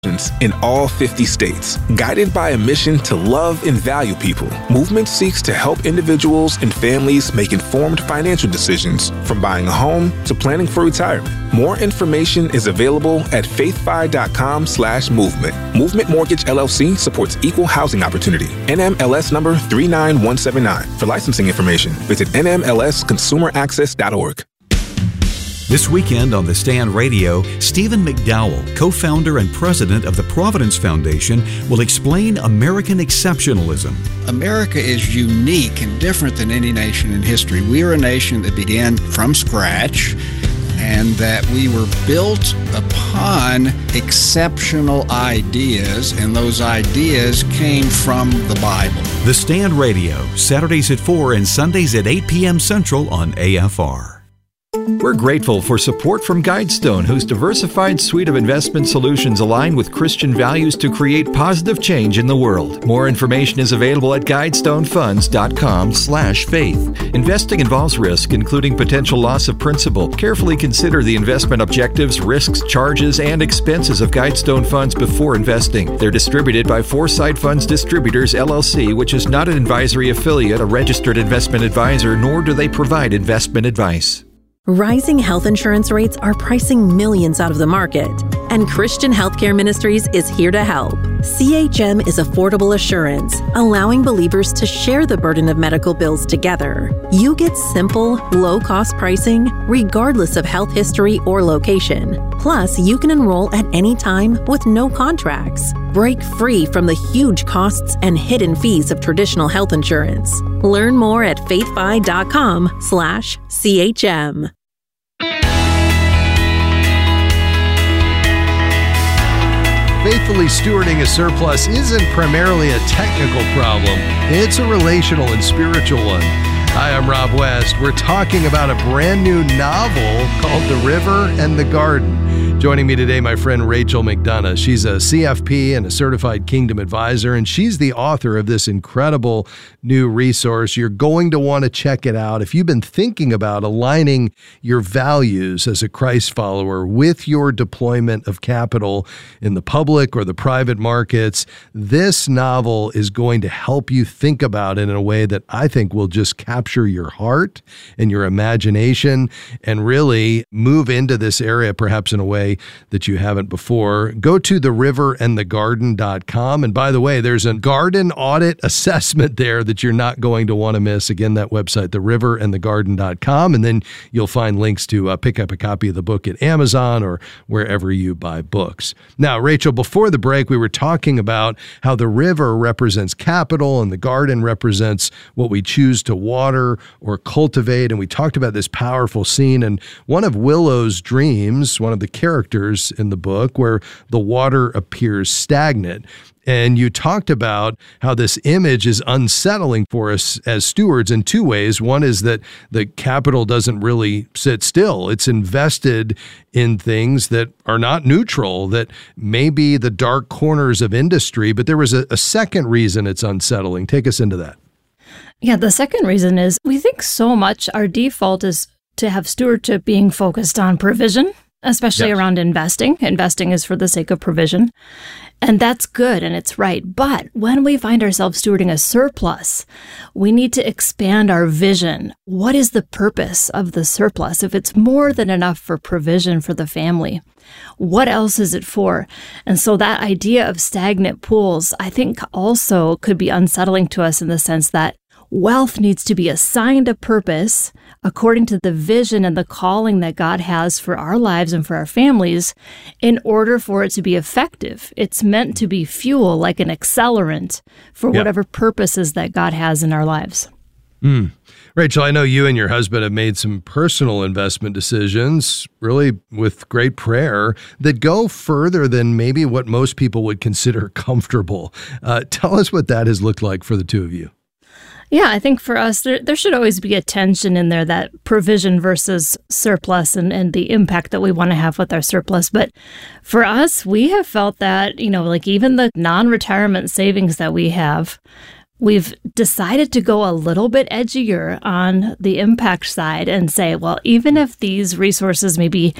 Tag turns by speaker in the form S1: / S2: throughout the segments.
S1: in all 50 states. Guided by a mission to love and value people, Movement seeks to help individuals and families make informed financial decisions, from buying a home to planning for retirement. More information is available at faithfi.com/movement. Movement Mortgage LLC supports equal housing opportunity. NMLS number 39179. For licensing information, visit nmlsconsumeraccess.org.
S2: This weekend on The Stand Radio, Stephen McDowell, co-founder and president of the Providence Foundation, will explain American exceptionalism.
S3: America is unique and different than any nation in history. We are a nation that began from scratch, and that we were built upon exceptional ideas, and those ideas came from the Bible.
S2: The Stand Radio, Saturdays at 4 and Sundays at 8 p.m. Central on AFR. We're grateful for support from Guidestone, whose diversified suite of investment solutions align with Christian values to create positive change in the world. More information is available at guidestonefunds.com/faith. Investing involves risk, including potential loss of principal. Carefully consider the investment objectives, risks, charges, and expenses of Guidestone Funds before investing. They're distributed by Foresight Funds Distributors, LLC, which is not an advisory affiliate, a registered investment advisor, nor do they provide investment advice.
S4: Rising health insurance rates are pricing millions out of the market, and Christian Healthcare Ministries is here to help. CHM is affordable assurance, allowing believers to share the burden of medical bills together. You get simple, low-cost pricing, regardless of health history or location. Plus, you can enroll at any time with no contracts. Break free from the huge costs and hidden fees of traditional health insurance. Learn more at faithfi.com/CHM.
S5: Faithfully stewarding a surplus isn't primarily a technical problem. It's a relational and spiritual one. Hi, I'm Rob West. We're talking about a brand new novel called The River and the Garden. Joining me today, my friend Rachel McDonough. She's a CFP and a certified Kingdom advisor, and she's the author of this incredible new resource. You're going to want to check it out. If you've been thinking about aligning your values as a Christ follower with your deployment of capital in the public or the private markets, this novel is going to help you think about it in a way that I think will just capture your heart and your imagination and really move into this area perhaps in a way that you haven't before. Go to theriverandthegarden.com. And by the way, there's a garden audit assessment there that you're not going to want to miss. Again, that website, theriverandthegarden.com. And then you'll find links to pick up a copy of the book at Amazon or wherever you buy books. Now, Rachel, before the break, we were talking about how the river represents capital and the garden represents what we choose to water or cultivate. And we talked about this powerful scene in one of Willow's dreams, one of the characters in the book, where the water appears stagnant. And you talked about how this image is unsettling for us as stewards in two ways. One is that the capital doesn't really sit still. It's invested in things that are not neutral, that may be the dark corners of industry. But there was a second reason it's unsettling. Take us into that.
S6: Yeah, the second reason is we think so much our default is to have stewardship being focused on provision, especially around investing. Investing is for the sake of provision. And that's good and it's right. But when we find ourselves stewarding a surplus, we need to expand our vision. What is the purpose of the surplus? If it's more than enough for provision for the family, what else is it for? And so that idea of stagnant pools, I think also could be unsettling to us in the sense that wealth needs to be assigned a purpose according to the vision and the calling that God has for our lives and for our families in order for it to be effective. It's meant to be fuel, like an accelerant for whatever purposes that God has in our lives.
S5: Rachel, I know you and your husband have made some personal investment decisions, really with great prayer, that go further than maybe what most people would consider comfortable. Tell us what that has looked like for the two of you.
S6: Yeah, I think for us, there should always be a tension in there, that provision versus surplus and the impact that we want to have with our surplus. But for us, we have felt that, like even the non-retirement savings that we have, we've decided to go a little bit edgier on the impact side and say, well, even if these resources maybe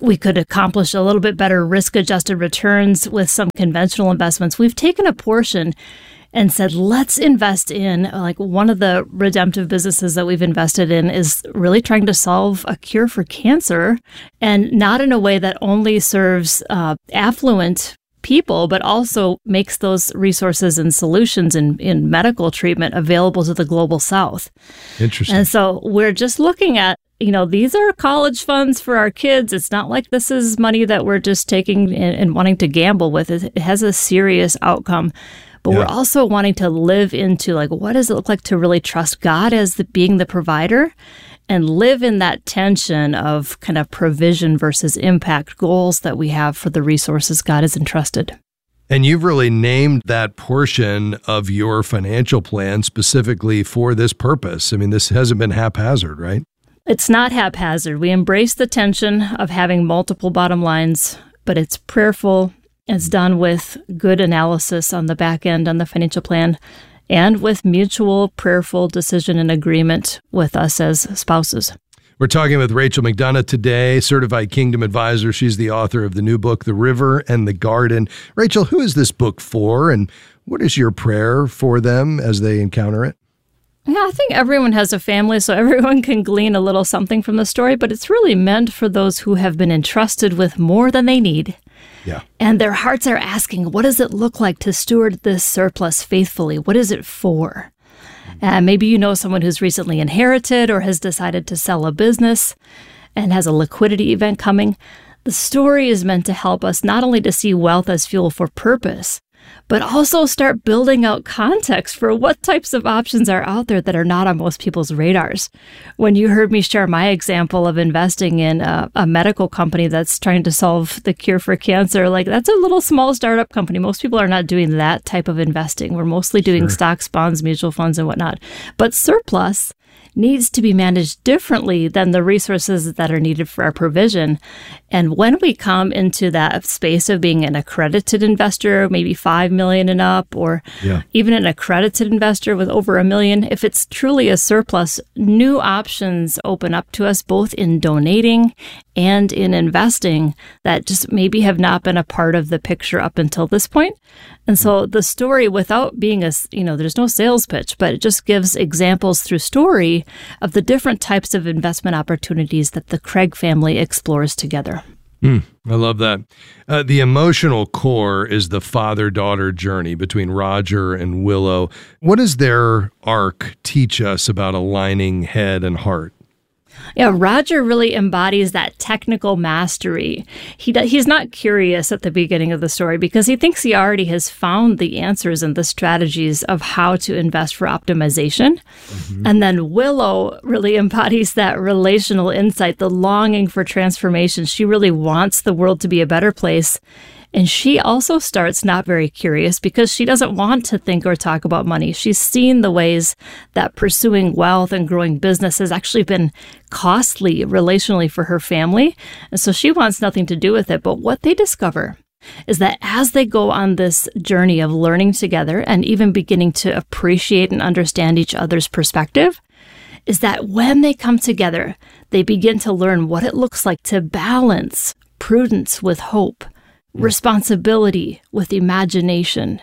S6: we could accomplish a little bit better risk-adjusted returns with some conventional investments. We've taken a portion and said, let's invest in, like, one of the redemptive businesses that we've invested in is really trying to solve a cure for cancer, and not in a way that only serves affluent people, but also makes those resources and solutions in medical treatment available to the global South.
S5: Interesting.
S6: And so we're just looking at, these are college funds for our kids. It's not like this is money that we're just taking and wanting to gamble with. It has a serious outcome. But we're also wanting to live into, like, what does it look like to really trust God as being the provider and live in that tension of kind of provision versus impact goals that we have for the resources God has entrusted.
S5: And you've really named that portion of your financial plan specifically for this purpose. I mean, this hasn't been haphazard, right?
S6: It's not haphazard. We embrace the tension of having multiple bottom lines, but it's prayerful. It's done with good analysis on the back end on the financial plan and with mutual prayerful decision and agreement with us as spouses.
S5: We're talking with Rachel McDonough today, Certified Kingdom Advisor. She's the author of the new book, The River and the Garden. Rachel, who is this book for, and what is your prayer for them as they encounter it?
S6: Yeah, I think everyone has a family, so everyone can glean a little something from the story, but it's really meant for those who have been entrusted with more than they need.
S5: Yeah.
S6: And their hearts are asking, what does it look like to steward this surplus faithfully? What is it for? Maybe you know someone who's recently inherited or has decided to sell a business and has a liquidity event coming. The story is meant to help us not only to see wealth as fuel for purpose, but also start building out context for what types of options are out there that are not on most people's radars. When you heard me share my example of investing in a medical company that's trying to solve the cure for cancer, like, that's a little small startup company. Most people are not doing that type of investing. We're mostly doing stocks, bonds, mutual funds, and whatnot. But surplus needs to be managed differently than the resources that are needed for our provision. And when we come into that space of being an accredited investor, maybe $5 million and up, or even an accredited investor with over $1 million, if it's truly a surplus, new options open up to us both in donating and in investing that just maybe have not been a part of the picture up until this point. And so the story, without being there's no sales pitch, but it just gives examples through story of the different types of investment opportunities that the Craig family explores together.
S5: I love that. The emotional core is the father-daughter journey between Roger and Willow. What does their arc teach us about aligning head and heart?
S6: Yeah, Roger really embodies that technical mastery. He's not curious at the beginning of the story because he thinks he already has found the answers and the strategies of how to invest for optimization. Mm-hmm. And then Willow really embodies that relational insight, the longing for transformation. She really wants the world to be a better place. And she also starts not very curious because she doesn't want to think or talk about money. She's seen the ways that pursuing wealth and growing business has actually been costly relationally for her family. And so she wants nothing to do with it. But what they discover is that as they go on this journey of learning together and even beginning to appreciate and understand each other's perspective, is that when they come together, they begin to learn what it looks like to balance prudence with hope, responsibility with imagination,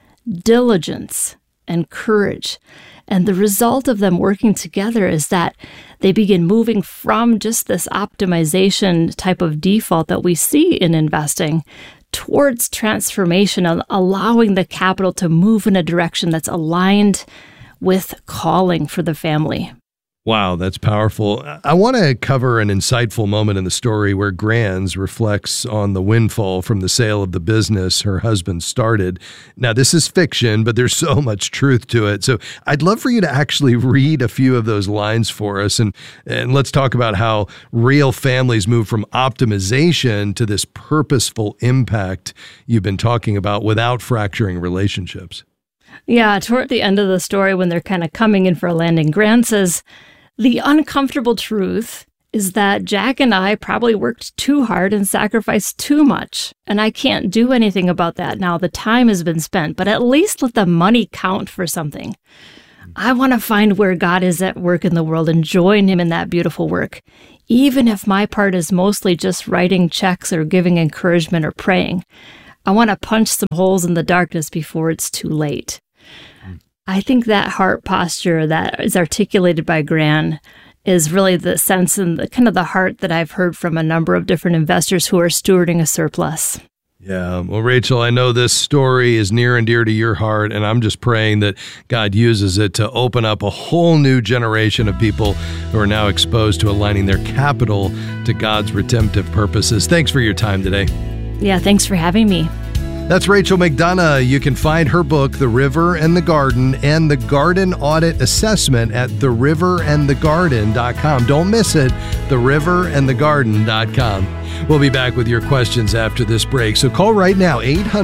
S6: diligence and courage. And the result of them working together is that they begin moving from just this optimization type of default that we see in investing towards transformation, allowing the capital to move in a direction that's aligned with calling for the family.
S5: Wow, that's powerful. I want to cover an insightful moment in the story where Granz reflects on the windfall from the sale of the business her husband started. Now, this is fiction, but there's so much truth to it. So I'd love for you to actually read a few of those lines for us. And let's talk about how real families move from optimization to this purposeful impact you've been talking about without fracturing relationships.
S6: Yeah, toward the end of the story, when they're kind of coming in for a landing, Granz says, "The uncomfortable truth is that Jack and I probably worked too hard and sacrificed too much, and I can't do anything about that now. The time has been spent, but at least let the money count for something. I want to find where God is at work in the world and join him in that beautiful work, even if my part is mostly just writing checks or giving encouragement or praying. I want to punch some holes in the darkness before it's too late. I think that heart posture that is articulated by Gran is really the sense and the kind of the heart that I've heard from a number of different investors who are stewarding a surplus.
S5: Yeah. Well, Rachel, I know this story is near and dear to your heart, and I'm just praying that God uses it to open up a whole new generation of people who are now exposed to aligning their capital to God's redemptive purposes. Thanks for your time today.
S6: Yeah, thanks for having me.
S5: That's Rachel McDonough. You can find her book, The River and the Garden, and the Garden Audit Assessment at theriverandthegarden.com. Don't miss it, theriverandthegarden.com. We'll be back with your questions after this break, so call right now,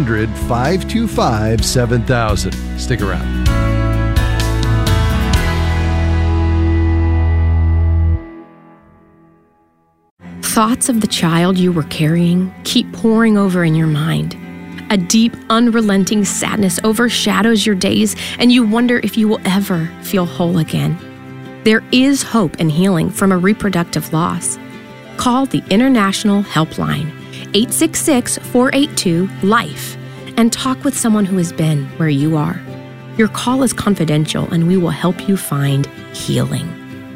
S5: 800-525-7000. Stick around.
S7: Thoughts of the child you were carrying keep pouring over in your mind. A deep, unrelenting sadness overshadows your days, and you wonder if you will ever feel whole again. There is hope and healing from a reproductive loss. Call the International Helpline, 866-482-LIFE, and talk with someone who has been where you are. Your call is confidential, and we will help you find healing.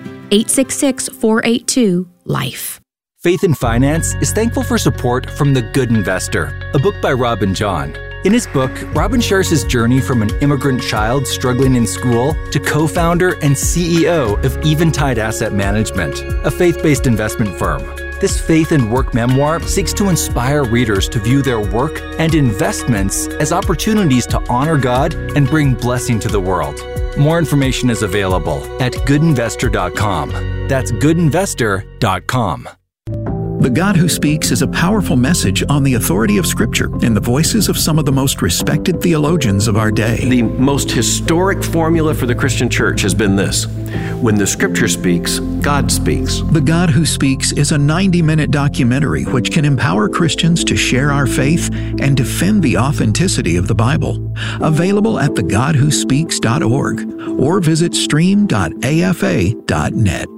S7: 866-482-LIFE.
S8: Faith in Finance is thankful for support from The Good Investor, a book by Robin John. In his book, Robin shares his journey from an immigrant child struggling in school to co-founder and CEO of Eventide Asset Management, a faith-based investment firm. This faith and work memoir seeks to inspire readers to view their work and investments as opportunities to honor God and bring blessing to the world. More information is available at goodinvestor.com. That's goodinvestor.com.
S9: The God Who Speaks is a powerful message on the authority of Scripture in the voices of some of the most respected theologians of our day.
S10: The most historic formula for the Christian church has been this: when the Scripture speaks, God speaks.
S9: The God Who Speaks is a 90-minute documentary which can empower Christians to share our faith and defend the authenticity of the Bible. Available at thegodwhospeaks.org or visit stream.afa.net.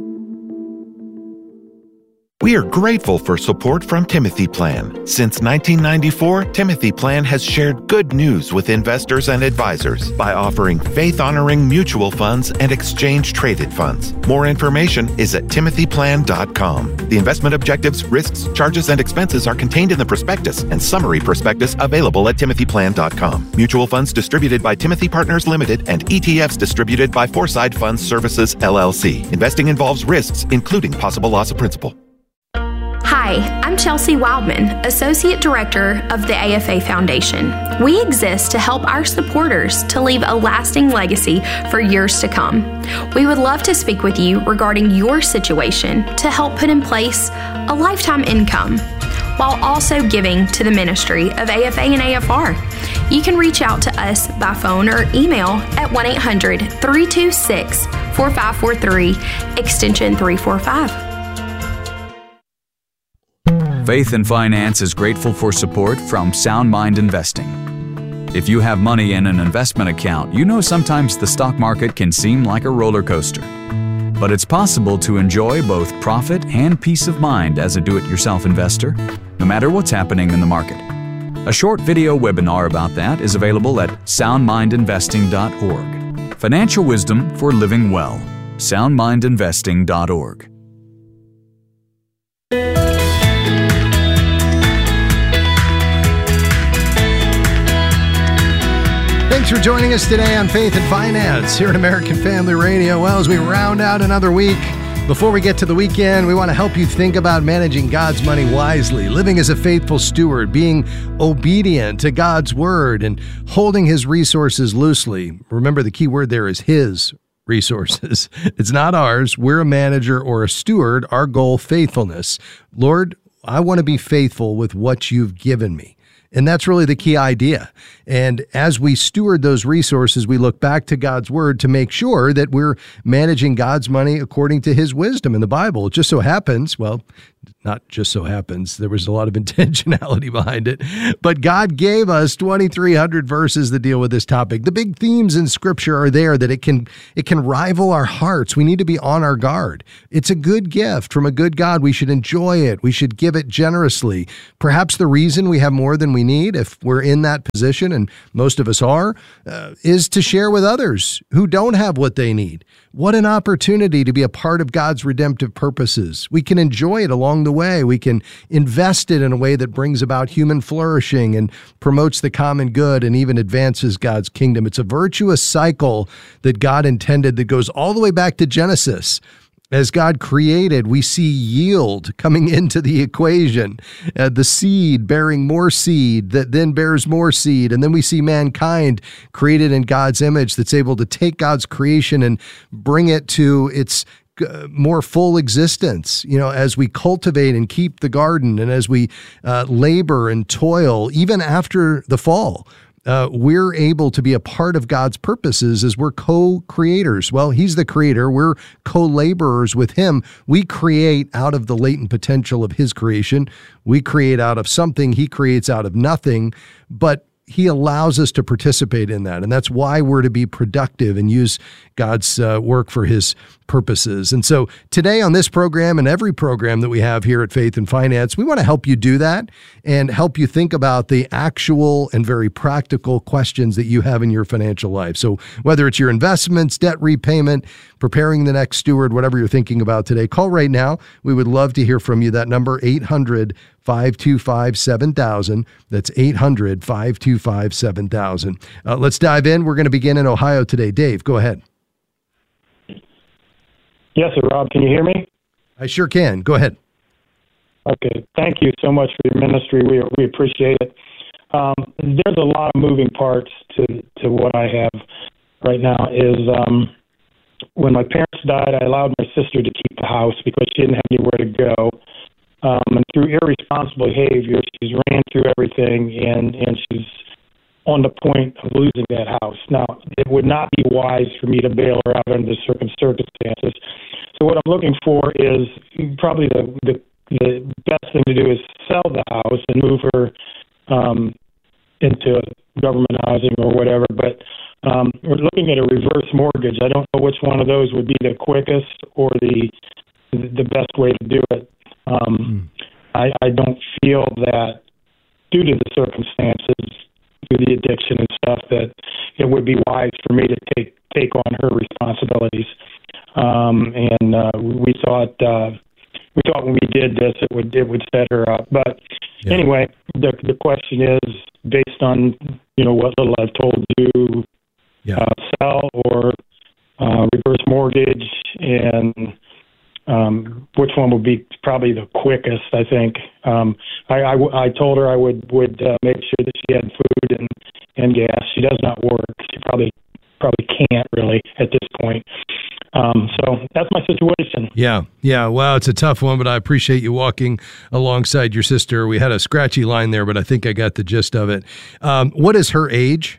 S11: We are grateful for support from Timothy Plan. Since 1994, Timothy Plan has shared good news with investors and advisors by offering faith-honoring mutual funds and exchange-traded funds. More information is at timothyplan.com. The investment objectives, risks, charges, and expenses are contained in the prospectus and summary prospectus available at timothyplan.com. Mutual funds distributed by Timothy Partners Limited and ETFs distributed by Foreside Funds Services, LLC. Investing involves risks, including possible loss of principal.
S12: Hi, I'm Chelsea Wildman, Associate Director of the AFA Foundation. We exist to help our supporters to leave a lasting legacy for years to come. We would love to speak with you regarding your situation to help put in place a lifetime income while also giving to the ministry of AFA and AFR. You can reach out to us by phone or email at 1-800-326-4543, extension 345.
S13: Faith in Finance is grateful for support from Sound Mind Investing. If you have money in an investment account, you know sometimes the stock market can seem like a roller coaster. But it's possible to enjoy both profit and peace of mind as a do-it-yourself investor, no matter what's happening in the market. A short video webinar about that is available at soundmindinvesting.org. Financial wisdom for living well. soundmindinvesting.org.
S5: Thanks for joining us today on Faith and Finance here at American Family Radio. Well, as we round out another week, before we get to the weekend, we want to help you think about managing God's money wisely, living as a faithful steward, being obedient to God's word, and holding his resources loosely. Remember, the key word there is his resources. It's not ours. We're a manager or a steward. Our goal, faithfulness. Lord, I want to be faithful with what you've given me. And that's really the key idea. And as we steward those resources, we look back to God's word to make sure that we're managing God's money according to his wisdom in the Bible. It just so happens, well, not just so happens. There was a lot of intentionality behind it. But God gave us 2,300 verses that deal with this topic. The big themes in Scripture are there that it can rival our hearts. We need to be on our guard. It's a good gift from a good God. We should enjoy it. We should give it generously. Perhaps the reason we have more than we need, if we're in that position, and most of us are, is to share with others who don't have what they need. What an opportunity to be a part of God's redemptive purposes. We can enjoy it along the way. We can invest it in a way that brings about human flourishing and promotes the common good and even advances God's kingdom. It's a virtuous cycle that God intended that goes all the way back to Genesis. As God created, we see yield coming into the equation, the seed bearing more seed that then bears more seed. And then we see mankind created in God's image that's able to take God's creation and bring it to its more full existence, as we cultivate and keep the garden and as we labor and toil, even after the fall. We're able to be a part of God's purposes as we're co-creators. Well, He's the creator. We're co-laborers with Him. We create out of the latent potential of His creation. We create out of something. He creates out of nothing. But He allows us to participate in that. And that's why we're to be productive and use God's work for His purposes. And so today on this program and every program that we have here at Faith and Finance, we want to help you do that and help you think about the actual and very practical questions that you have in your financial life. So whether it's your investments, debt repayment, preparing the next steward, whatever you're thinking about today, call right now. We would love to hear from you. That number, 800-525-7000. That's 800-525-7000. Let's dive in. We're going to begin in Ohio today. Dave, go ahead.
S14: Yes, sir, Rob. Can you hear me?
S5: I sure can. Go ahead.
S14: Okay. Thank you so much for your ministry. We appreciate it. There's a lot of moving parts to what I have right now. Is when my parents died, I allowed my sister to keep the house because she didn't have anywhere to go. And through irresponsible behavior, she's ran through everything, and she's on the point of losing that house. Now, it would not be wise for me to bail her out under the circumstances. So what I'm looking for is probably the best thing to do is sell the house and move her into government housing or whatever. But we're looking at a reverse mortgage. I don't know which one of those would be the quickest or the best way to do it. I don't feel that due to the circumstances, through the addiction and stuff, that it would be wise for me to take on her responsibilities. We thought when we did this, it would set her up. But anyway, the question is, based on what little I've told you, sell or reverse mortgage, and which one would be probably the quickest, I think. I told her I would make sure that she had food and gas. She does not work. She probably can't really at this point. So that's my situation.
S5: Yeah. Well, it's a tough one, but I appreciate you walking alongside your sister. We had a scratchy line there, but I think I got the gist of it. What is her age?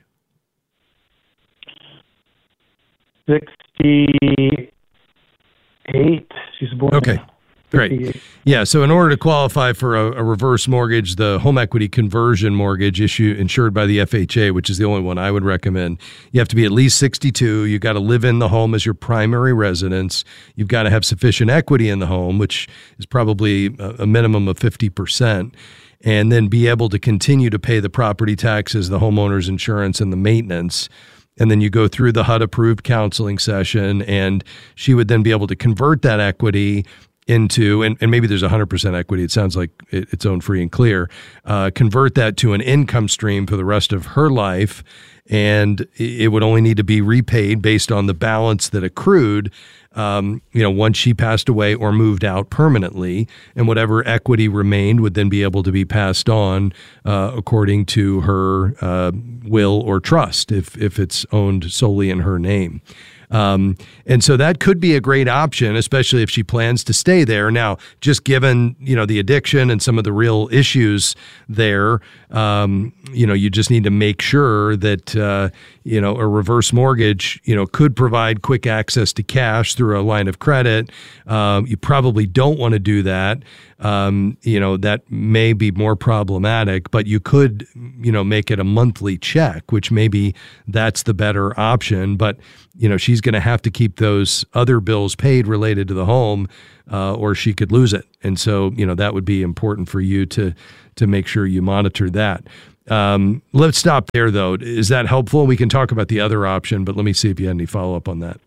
S14: 68. She's born.
S5: Okay. Great. Yeah. So in order to qualify for a reverse mortgage, the home equity conversion mortgage insured by the FHA, which is the only one I would recommend, you have to be at least 62. You've got to live in the home as your primary residence. You've got to have sufficient equity in the home, which is probably a minimum of 50%, and then be able to continue to pay the property taxes, the homeowner's insurance, and the maintenance. And then you go through the HUD-approved counseling session, and she would then be able to convert that equity into, and maybe there's 100% equity. It sounds like it's owned free and clear. Convert that to an income stream for the rest of her life, and it would only need to be repaid based on the balance that accrued, once she passed away or moved out permanently, and whatever equity remained would then be able to be passed on according to her will or trust, if it's owned solely in her name. And so that could be a great option, especially if she plans to stay there. Now, just given, the addiction and some of the real issues there, you just need to make sure that a reverse mortgage, could provide quick access to cash through a line of credit. You probably don't want to do that. That may be more problematic, but you could, make it a monthly check, which maybe that's the better option. But, she's going to have to keep those other bills paid related to the home, or she could lose it. And so, that would be important for you to make sure you monitor that. Let's stop there, though. Is that helpful? We can talk about the other option, but let me see if you had any follow-up on that.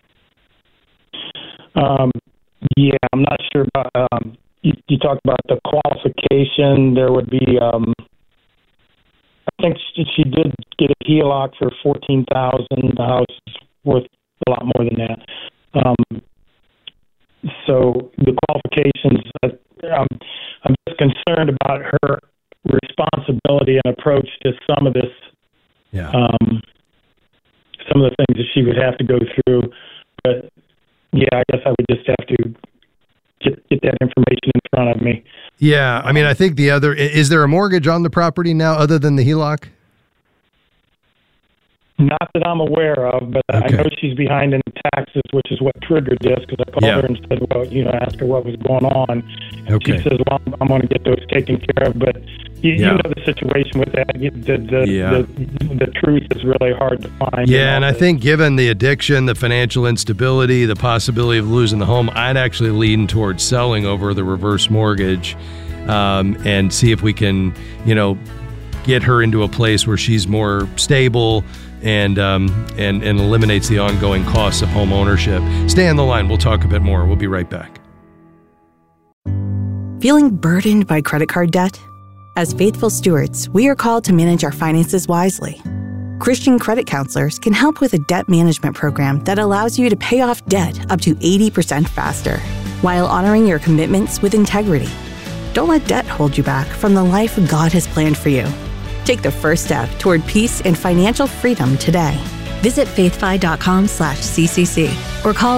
S14: Yeah, I'm not sure about, you talked about the qualification. There would be, I think she did get a HELOC for $14,000. The house is worth a lot more than that. So the qualifications, I'm just concerned about her responsibility and approach to some of this.
S5: Yeah.
S14: Some of the things that she would have to go through. But yeah, I guess I would just have to get that information in front of me.
S5: Yeah. I mean, I think is there a mortgage on the property now other than the HELOC?
S14: Not that I'm aware of, but okay. I know she's behind in taxes, which is what triggered this, because I called her and said, well, asked her what was going on.
S5: Okay.
S14: She says, well, I'm going to get those taken care of. But you know the situation with that. The truth is really hard to find.
S5: Yeah, and I think given the addiction, the financial instability, the possibility of losing the home, I'd actually lean towards selling over the reverse mortgage and see if we can, get her into a place where she's more stable and eliminates the ongoing costs of home ownership. Stay on the line. We'll talk a bit more. We'll be right back.
S15: Feeling burdened by credit card debt? As faithful stewards, we are called to manage our finances wisely. Christian credit counselors can help with a debt management program that allows you to pay off debt up to 80% faster, while honoring your commitments with integrity. Don't let debt hold you back from the life God has planned for you. Take the first step toward peace and financial freedom today. Visit faithfi.com/CCC or call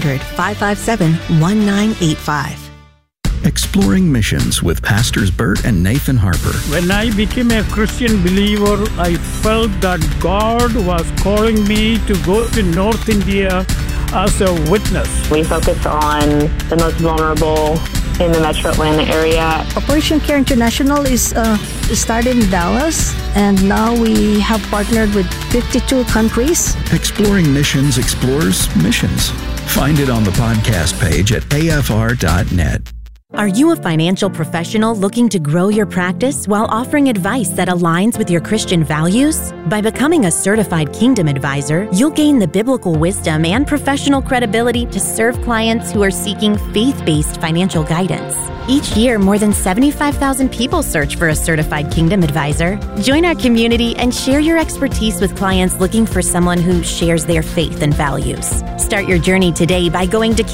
S15: 800-557-1985.
S9: Exploring Missions with Pastors Bert and Nathan Harper.
S16: When I became a Christian believer, I felt that God was calling me to go to North India as a witness.
S17: We focus on the most vulnerable in the Metro Atlanta area.
S18: Operation Care International is started in Dallas, and now we have partnered with 52 countries.
S9: Exploring Missions explores missions. Find it on the podcast page at afr.net.
S19: Are you a financial professional looking to grow your practice while offering advice that aligns with your Christian values? By becoming a certified Kingdom Advisor, you'll gain the biblical wisdom and professional credibility to serve clients who are seeking faith-based financial guidance. Each year, more than 75,000 people search for a certified Kingdom Advisor. Join our community and share your expertise with clients looking for someone who shares their faith and values. Start your journey today by going to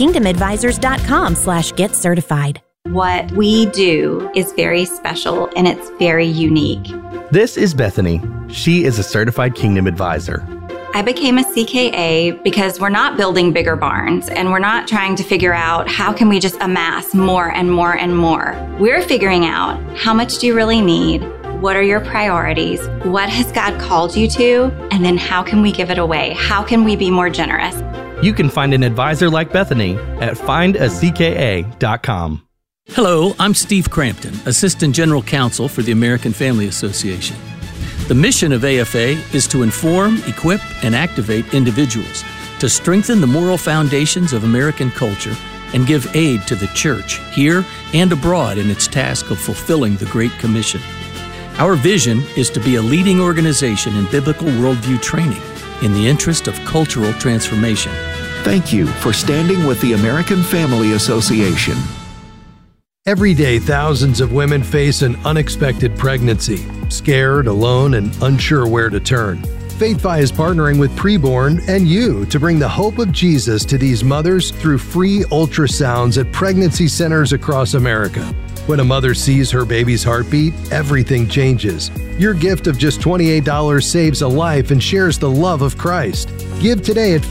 S19: kingdomadvisors.com/get-certified.
S20: What we do is very special and it's very unique.
S21: This is Bethany. She is a certified Kingdom Advisor.
S20: I became a CKA because we're not building bigger barns and we're not trying to figure out how can we just amass more and more and more. We're figuring out how much do you really need? What are your priorities? What has God called you to? And then how can we give it away? How can we be more generous?
S21: You can find an advisor like Bethany at findacka.com.
S22: Hello, I'm Steve Crampton, Assistant General Counsel for the American Family Association. The mission of AFA is to inform, equip, and activate individuals to strengthen the moral foundations of American culture and give aid to the church here and abroad in its task of fulfilling the Great Commission. Our vision is to be a leading organization in biblical worldview training in the interest of cultural transformation.
S9: Thank you for standing with the American Family Association.
S5: Every day, thousands of women face an unexpected pregnancy, scared, alone, and unsure where to turn. FaithFi is partnering with Preborn and you to bring the hope of Jesus to these mothers through free ultrasounds at pregnancy centers across America. When a mother sees her baby's heartbeat, everything changes. Your gift of just $28 saves a life and shares the love of Christ. Give today at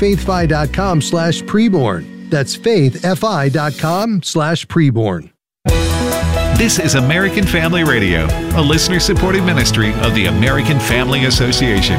S5: faithfi.com/preborn. That's faithfi.com/preborn.
S1: This is American Family Radio, a listener-supported ministry of the American Family Association.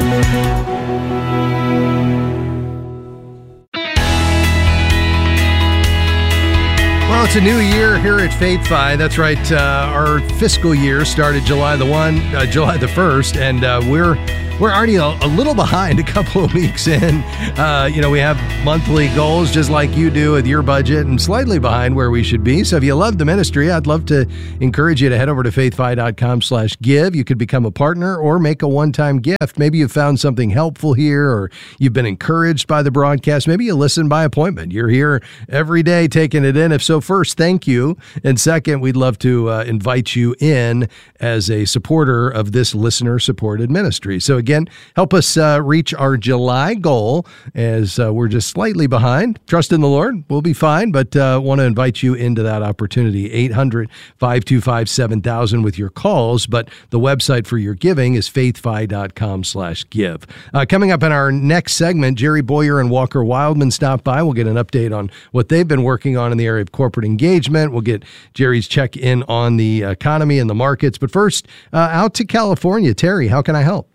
S5: Well, it's a new year here at Faith Fi. That's right. Our fiscal year started July the 1st, and we're already a little behind, a couple of weeks in. We have monthly goals just like you do with your budget, and slightly behind where we should be. So if you love the ministry, I'd love to encourage you to head over to faithfi.com/give. You could become a partner or make a one-time gift. Maybe you found something helpful here, or you've been encouraged by the broadcast. Maybe you listen by appointment. You're here every day taking it in. If so, first, thank you. And second, we'd love to invite you in as a supporter of this listener-supported ministry. So again, help us reach our July goal, as we're just slightly behind. Trust in the Lord. We'll be fine, but want to invite you into that opportunity. 800-525-7000 with your calls, but the website for your giving is faithfi.com/give. Coming up in our next segment, Jerry Boyer and Walker Wildman stop by. We'll get an update on what they've been working on in the area of corporate engagement. We'll get Jerry's check-in on the economy and the markets. But first, out to California. Terry, how can I help?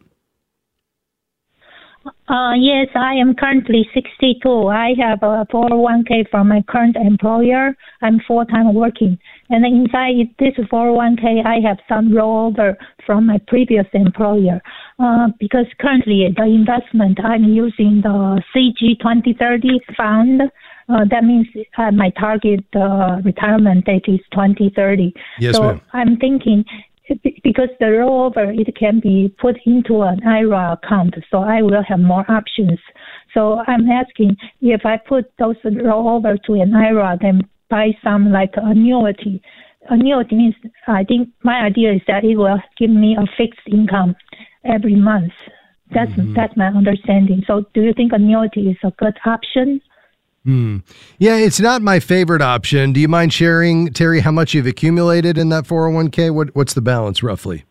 S3: Yes, I am currently 62. I have a 401k from my current employer. I'm full-time working. And inside this 401k, I have some rollover from my previous employer. Because currently the investment, I'm using the CG 2030 fund. That means my target retirement date is 2030.
S5: Yes,
S3: so
S5: ma'am.
S3: I'm thinking, because the rollover, it can be put into an IRA account, so I will have more options. So I'm asking if I put those rollover to an IRA, then buy some like annuity. Annuity means, I think my idea is that it will give me a fixed income every month. That's my understanding. So do you think annuity is a good option?
S5: Yeah, it's not my favorite option. Do you mind sharing, Terry, how much you've accumulated in that 401k? What's the balance roughly?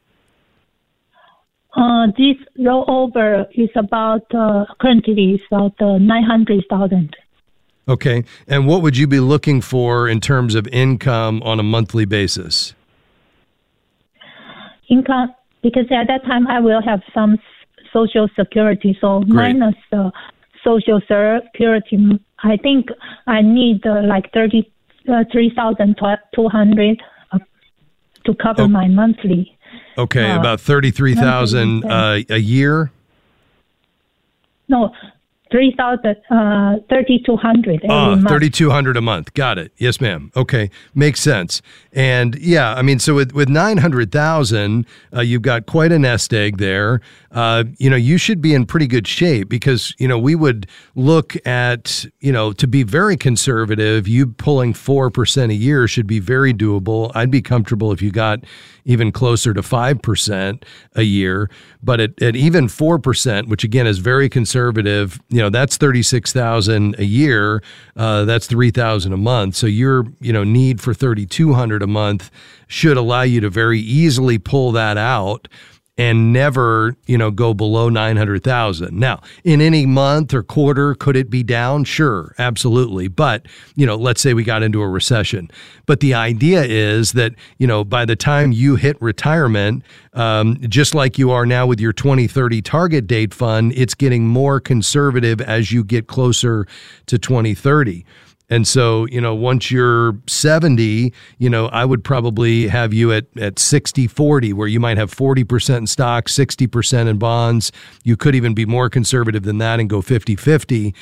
S3: This rollover is about, currently is about 900,000.
S5: Okay. And what would you be looking for in terms of income on a monthly basis?
S3: Income, because at that time I will have some Social Security, so
S5: Great.
S3: minus the Social Security, I think I need like 33,200 to cover my monthly.
S5: Okay, about 33,000 a year?
S3: No, 3,200 every month.
S5: 3,200 a month. Got it. Yes, ma'am. Okay, makes sense. And yeah, I mean, so with 900,000, you've got quite a nest egg there. You should be in pretty good shape because, we would look at, to be very conservative, you pulling 4% a year should be very doable. I'd be comfortable if you got even closer to 5% a year. But at even 4%, which again is very conservative, that's 36,000 a year. That's 3,000 a month. So your, need for 3,200 a month should allow you to very easily pull that out and never, go below 900,000. Now, in any month or quarter, could it be down? Sure, absolutely. But, let's say we got into a recession. But the idea is that, by the time you hit retirement, just like you are now with your 2030 target date fund, it's getting more conservative as you get closer to 2030. And so, once you're 70, I would probably have you at 60-40, where you might have 40% in stocks, 60% in bonds. You could even be more conservative than that and go 50-50,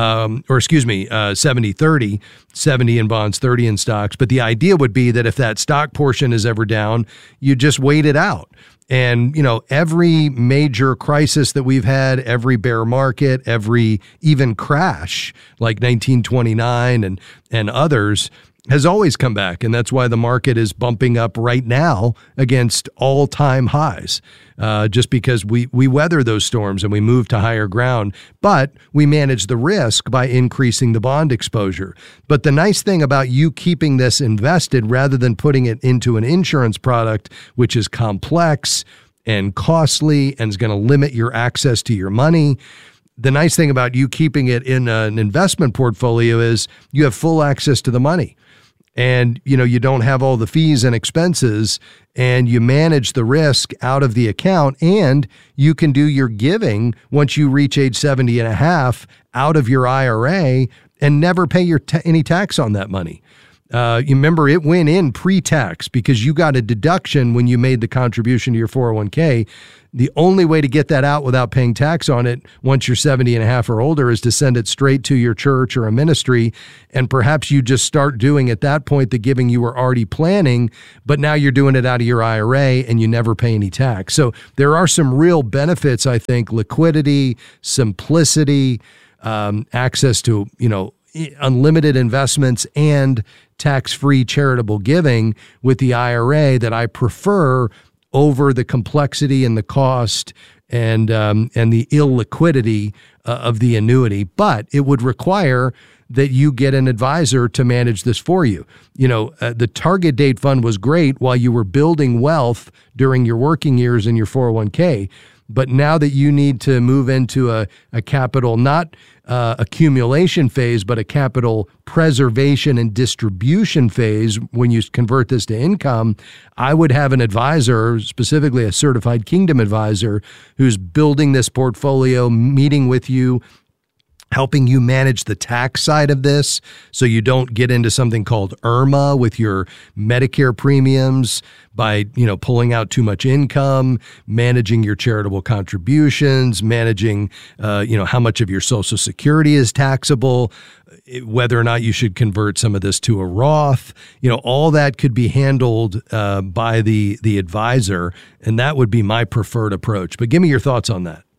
S5: 70-30, 70 in bonds, 30 in stocks. But the idea would be that if that stock portion is ever down, you just wait it out. And, every major crisis that we've had, every bear market, every even crash like 1929 and others has always come back. And that's why the market is bumping up right now against all-time highs, just because we weather those storms and we move to higher ground. But we manage the risk by increasing the bond exposure. But the nice thing about you keeping this invested rather than putting it into an insurance product, which is complex and costly and is going to limit your access to your money, the nice thing about you keeping it in an investment portfolio is you have full access to the money. and you don't have all the fees and expenses, and you manage the risk out of the account, and you can do your giving once you reach age 70 and a half out of your IRA and never pay any tax on that money. You remember it went in pre-tax because you got a deduction when you made the contribution to your 401k. The only way to get that out without paying tax on it once you're 70 and a half or older is to send it straight to your church or a ministry. And perhaps you just start doing at that point the giving you were already planning, but now you're doing it out of your IRA and you never pay any tax. So there are some real benefits, I think: liquidity, simplicity, access to, unlimited investments, and tax-free charitable giving with the IRA that I prefer over the complexity and the cost and the illiquidity of the annuity. But it would require that you get an advisor to manage this for you. The target date fund was great while you were building wealth during your working years in your 401k. But now that you need to move into a capital, not accumulation phase, but a capital preservation and distribution phase, when you convert this to income, I would have an advisor, specifically a certified Kingdom advisor, who's building this portfolio, meeting with you, helping you manage the tax side of this so you don't get into something called IRMA with your Medicare premiums by, pulling out too much income, managing your charitable contributions, managing, how much of your Social Security is taxable, whether or not you should convert some of this to a Roth. All that could be handled by the advisor, and that would be my preferred approach. But give me your thoughts on that.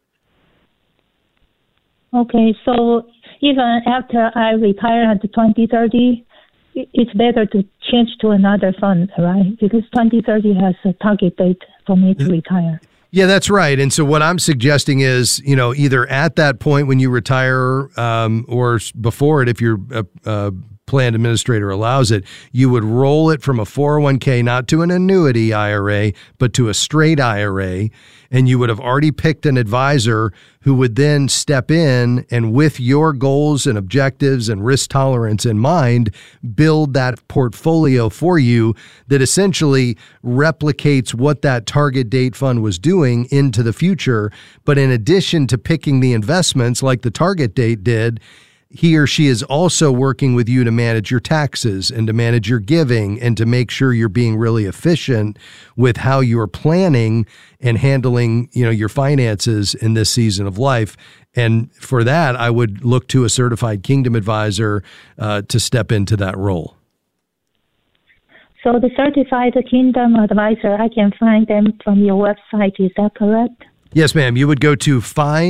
S3: Okay, so even after I retire at 2030, it's better to change to another fund, right? Because 2030 has a target date for me to retire.
S5: Yeah, that's right. And so what I'm suggesting is, either at that point when you retire or before it, if your plan administrator allows it, you would roll it from a 401k, not to an annuity IRA, but to a straight IRA. And you would have already picked an advisor who would then step in and, with your goals and objectives and risk tolerance in mind, build that portfolio for you that essentially replicates what that target date fund was doing into the future. But in addition to picking the investments like the target date did, he or she is also working with you to manage your taxes and to manage your giving and to make sure you're being really efficient with how you're planning and handling, your finances in this season of life. And for that, I would look to a certified Kingdom advisor to step into that role.
S3: So the certified Kingdom advisor, I can find them from your website. Is that correct?
S5: Yes, ma'am. You would go to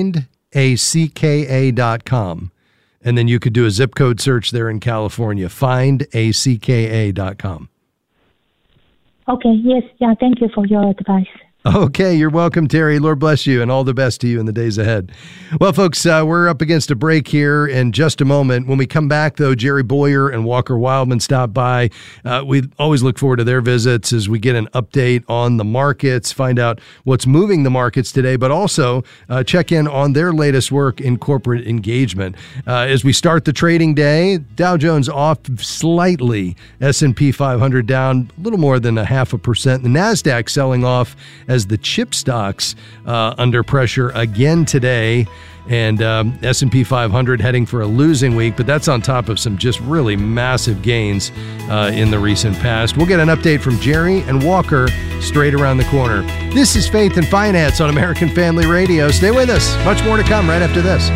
S5: findacka.com. And then you could do a zip code search there in California, findacka.com.
S3: Okay, yes. Yeah, thank you for your advice.
S5: Okay, you're welcome, Terry. Lord bless you, and all the best to you in the days ahead. Well, folks, we're up against a break here in just a moment. When we come back, though, Jerry Boyer and Walker Wildman stop by. We always look forward to their visits as we get an update on the markets, find out what's moving the markets today, but also check in on their latest work in corporate engagement. As we start the trading day, Dow Jones off slightly, S&P 500 down a little more than 0.5%. The NASDAQ selling off as the chip stocks under pressure again today, and S&P 500 heading for a losing week, but that's on top of some just really massive gains in the recent past. We'll get an update from Jerry and Walker straight around the corner. This is Faith and Finance on American Family Radio. Stay with us. Much more to come right after this.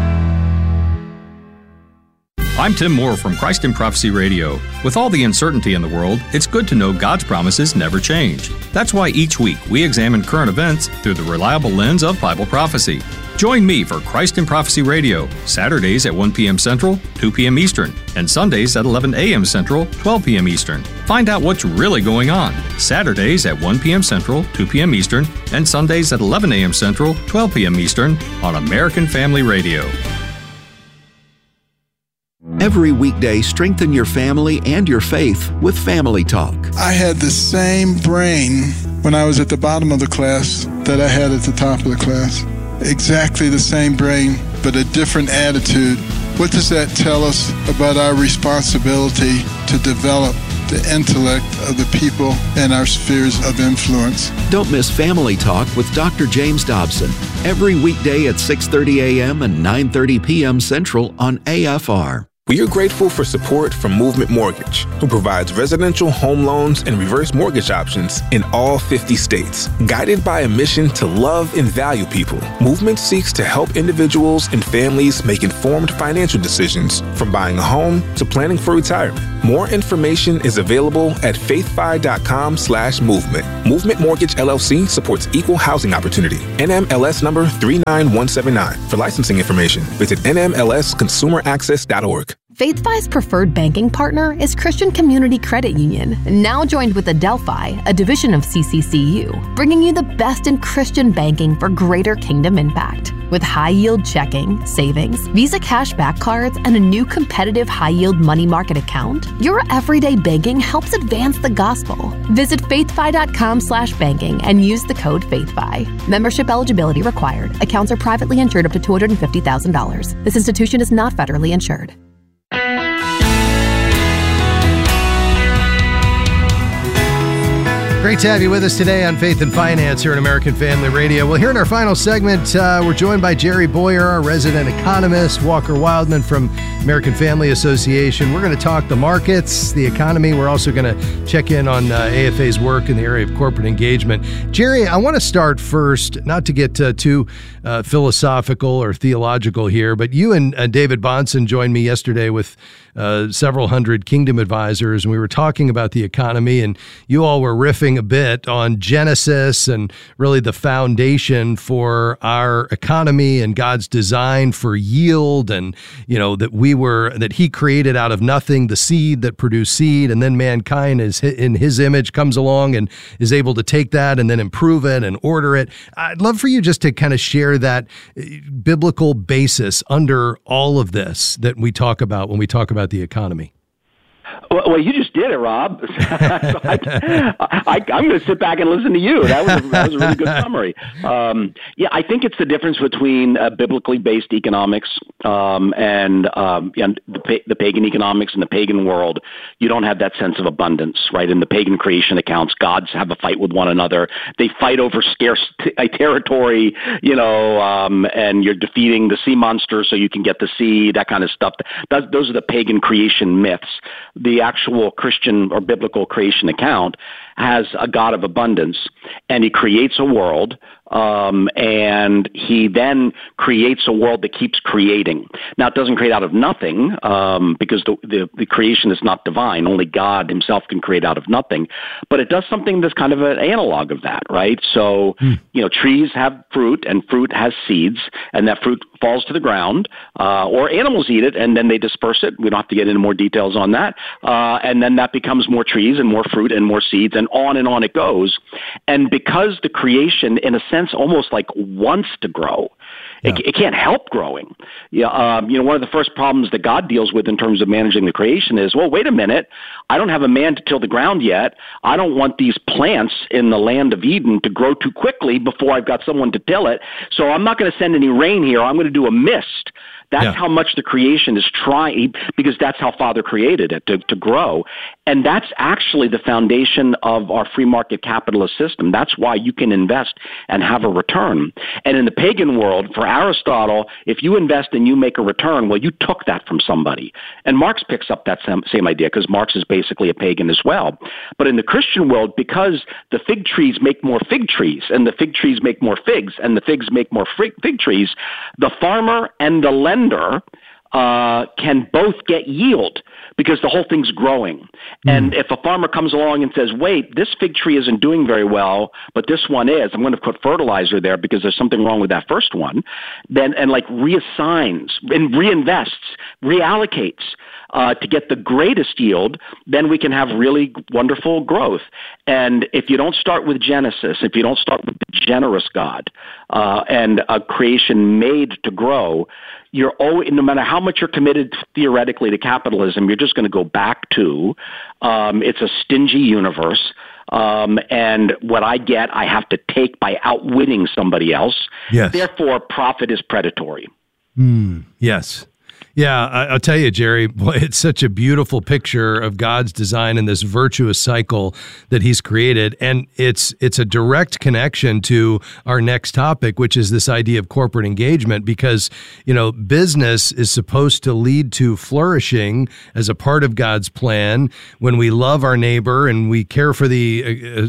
S2: I'm Tim Moore from Christ in Prophecy Radio. With all the uncertainty in the world, it's good to know God's promises never change. That's why each week we examine current events through the reliable lens of Bible prophecy. Join me for Christ in Prophecy Radio, Saturdays at 1 p.m. Central, 2 p.m. Eastern, and Sundays at 11 a.m. Central, 12 p.m. Eastern. Find out what's really going on. Saturdays at 1 p.m. Central, 2 p.m. Eastern, and Sundays at 11 a.m. Central, 12 p.m. Eastern on American Family Radio.
S9: Every weekday, strengthen your family and your faith with Family Talk.
S4: I had the same brain when I was at the bottom of the class that I had at the top of the class. Exactly the same brain, but a different attitude. What does that tell us about our responsibility to develop the intellect of the people in our spheres of influence.
S6: Don't miss Family Talk with Dr. James Dobson every weekday at 6:30 a.m. and 9:30 p.m. Central on AFR.
S7: We are grateful for support from Movement Mortgage, who provides residential home loans and reverse mortgage options in all 50 states. Guided by a mission to love and value people, Movement seeks to help individuals and families make informed financial decisions, from buying a home to planning for retirement. More information is available at faithfi.com/movement. Movement Mortgage LLC supports equal housing opportunity. NMLS number 39179. For licensing information, visit nmlsconsumeraccess.org.
S23: FaithFi's preferred banking partner is Christian Community Credit Union, now joined with Adelphi, a division of CCCU, bringing you the best in Christian banking for greater kingdom impact. With high-yield checking, savings, Visa cashback cards, and a new competitive high-yield money market account, your everyday banking helps advance the gospel. Visit faithfi.com/banking and use the code FaithFi. Membership eligibility required. Accounts are privately insured up to $250,000. This institution is not federally insured.
S5: Great to have you with us today on Faith and Finance here at American Family Radio. Well, here in our final segment, we're joined by Jerry Bowyer, our resident economist, Walker Wildman from American Family Association. We're going to talk the markets, the economy. We're also going to check in on AFA's work in the area of corporate engagement. Jerry, I want to start first, not to get too philosophical or theological here, but you and David Bahnsen joined me yesterday with several hundred Kingdom advisors, and we were talking about the economy, and you all were riffing a bit on Genesis and really the foundation for our economy and God's design for yield, and that He created out of nothing the seed that produced seed, and then mankind is in His image comes along and is able to take that and then improve it and order it. I'd love for you just to kind of share that biblical basis under all of this that we talk about when we talk about the economy.
S24: Well, you just did it, Rob. So I'm going to sit back and listen to you. That was a really good summary. I think it's the difference between biblically based economics and the pagan economics and the pagan world. You don't have that sense of abundance, right? In the pagan creation accounts, gods have a fight with one another. They fight over scarce territory, and you're defeating the sea monster so you can get the seed, that kind of stuff. Those are the pagan creation myths. The actual Christian or biblical creation account has a God of abundance, and He creates a world, and He then creates a world that keeps creating. Now, it doesn't create out of nothing, because the creation is not divine. Only God Himself can create out of nothing. But it does something that's kind of an analog of that, right? So, trees have fruit, and fruit has seeds, and that fruit falls to the ground, or animals eat it, and then they disperse it. We don't have to get into more details on that. And then that becomes more trees and more fruit and more seeds, and on it goes. And because the creation, in a sense, almost like wants to grow, it can't help growing. One of the first problems that God deals with in terms of managing the creation is, well, wait a minute, I don't have a man to till the ground yet. I don't want these plants in the land of Eden to grow too quickly before I've got someone to till it. So I'm not going to send any rain here. I'm going to do a mist. That's how much the creation is trying, because that's how Father created it, to grow. And that's actually the foundation of our free market capitalist system. That's why you can invest and have a return. And in the pagan world, for Aristotle, if you invest and you make a return, well, you took that from somebody. And Marx picks up that same idea, because Marx is basically a pagan as well. But in the Christian world, because the fig trees make more fig trees, and the fig trees make more figs, and the figs make more fig trees, the farmer and the lender can both get yield, because the whole thing's growing. And if a farmer comes along and says, wait, this fig tree isn't doing very well, but this one is, I'm going to put fertilizer there because there's something wrong with that first one, then reassigns and reinvests, reallocates to get the greatest yield, then we can have really wonderful growth. And if you don't start with Genesis, if you don't start with the generous God and a creation made to grow, you're always, no matter how much you're committed theoretically to capitalism, you're just going to go back to it's a stingy universe. And what I get, I have to take by outwitting somebody else.
S5: Yes.
S24: Therefore, profit is predatory.
S5: Yes. Yeah, I'll tell you, Jerry, boy, it's such a beautiful picture of God's design and this virtuous cycle that he's created. And it's a direct connection to our next topic, which is this idea of corporate engagement, because, business is supposed to lead to flourishing as a part of God's plan. When we love our neighbor and we care for the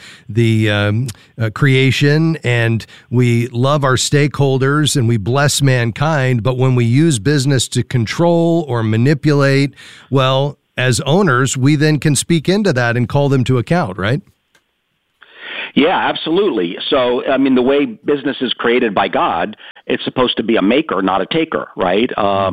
S5: creation and we love our stakeholders and we bless mankind, but when we use business to control or manipulate, well, as owners, we then can speak into that and call them to account, right?
S24: Yeah, absolutely. So, the way business is created by God, it's supposed to be a maker, not a taker, right?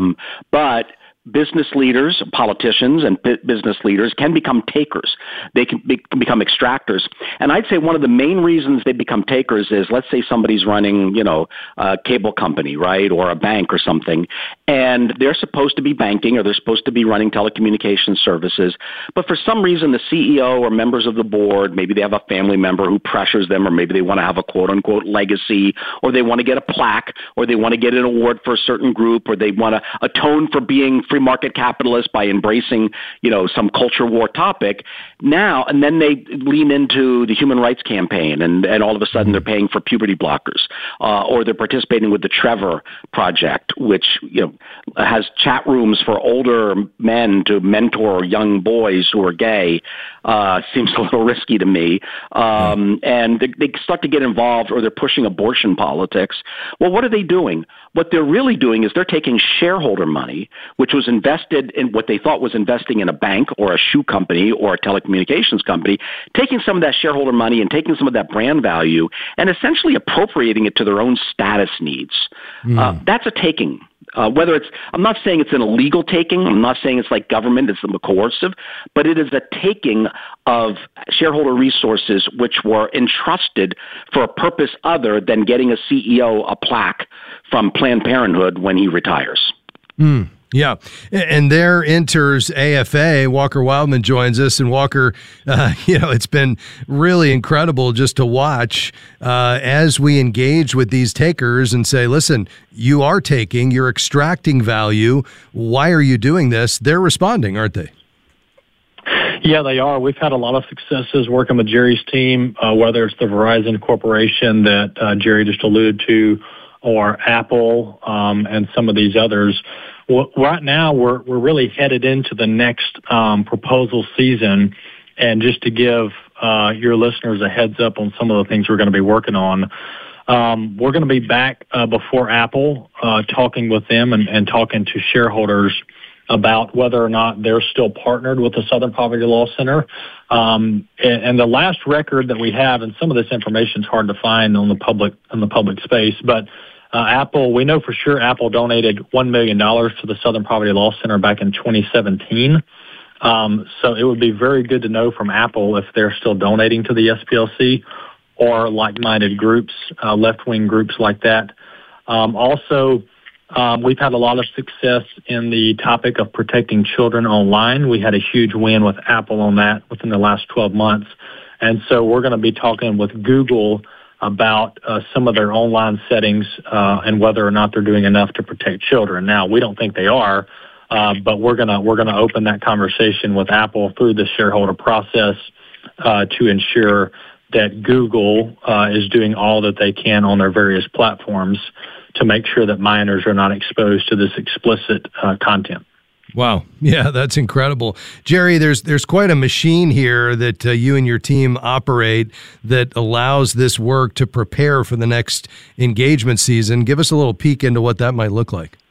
S24: But business leaders, politicians, and business leaders can become takers. They can become extractors. And I'd say one of the main reasons they become takers is, let's say somebody's running, a cable company, right, or a bank or something, and they're supposed to be banking or they're supposed to be running telecommunications services, but for some reason the CEO or members of the board, maybe they have a family member who pressures them, or maybe they want to have a quote-unquote legacy, or they want to get a plaque, or they want to get an award for a certain group, or they want to atone for being free market capitalist by embracing, some culture war topic now, and then they lean into the human rights campaign, and all of a sudden they're paying for puberty blockers, or they're participating with the Trevor Project, which, has chat rooms for older men to mentor young boys who are gay. Seems a little risky to me. And they start to get involved, or they're pushing abortion politics. Well, what are they doing? What they're really doing is they're taking shareholder money, which was invested in what they thought was investing in a bank or a shoe company or a telecommunications company, taking some of that shareholder money and taking some of that brand value and essentially appropriating it to their own status needs. That's a taking. I'm not saying it's an illegal taking. I'm not saying it's like government, it's coercive, but it is a taking of shareholder resources which were entrusted for a purpose other than getting a CEO a plaque from Planned Parenthood when he retires.
S5: Yeah. And there enters AFA. Walker Wildman joins us. And Walker, it's been really incredible just to watch as we engage with these takers and say, listen, you are taking, you're extracting value. Why are you doing this? They're responding, aren't they?
S8: Yeah, they are. We've had a lot of successes working with Jerry's team, whether it's the Verizon Corporation that Jerry just alluded to, or Apple, and some of these others. Well, right now, we're really headed into the next proposal season, and just to give your listeners a heads up on some of the things we're going to be working on, we're going to be back before Apple, talking with them and talking to shareholders about whether or not they're still partnered with the Southern Poverty Law Center. And the last record that we have, and some of this information is hard to find on the public space, but Apple, we know for sure Apple donated $1 million to the Southern Poverty Law Center back in 2017. So it would be very good to know from Apple if they're still donating to the SPLC or like-minded groups, left-wing groups like that. Also, we've had a lot of success in the topic of protecting children online. We had a huge win with Apple on that within the last 12 months. And so we're going to be talking with Google about some of their online settings and whether or not they're doing enough to protect children. Now, we don't think they are, but we're gonna open that conversation with Apple through the shareholder process to ensure that Google is doing all that they can on their various platforms to make sure that minors are not exposed to this explicit content.
S5: Wow. Yeah, that's incredible. Jerry, there's quite a machine here that you and your team operate that allows this work to prepare for the next engagement season. Give us a little peek into what that might look like.